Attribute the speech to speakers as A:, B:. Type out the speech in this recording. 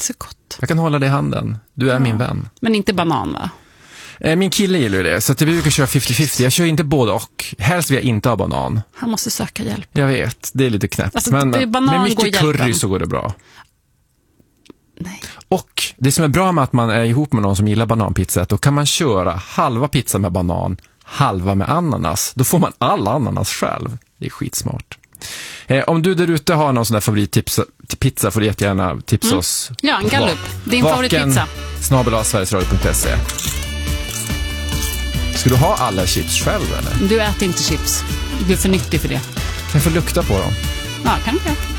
A: så gott.
B: Jag kan hålla dig i handen. Du är min vän.
A: Men inte banan, va?
B: Min kille gillar ju det, så att vi brukar köra 50-50. Jag kör inte både och. Helst vill jag inte ha banan.
A: Han måste söka hjälp.
B: Jag vet, det är lite knäppt.
A: Alltså,
B: men
A: banan
B: med mycket
A: går
B: curry så går det bra.
A: Nej.
B: Och det som är bra med att man är ihop med någon som gillar bananpizza, då kan man köra halva pizza med banan, halva med ananas. Då får man alla ananas själv. Det är skitsmart. Om du där ute har någon sån där favorittips till pizza får du jättegärna tipsa oss.
A: Ja, en gallup. Din favoritpizza.
B: @sverigesradio.se. Ska du ha alla chips själv eller?
A: Du äter inte chips. Du är för nyttig för det.
B: Kan jag få lukta på dem?
A: Ja, kan du det?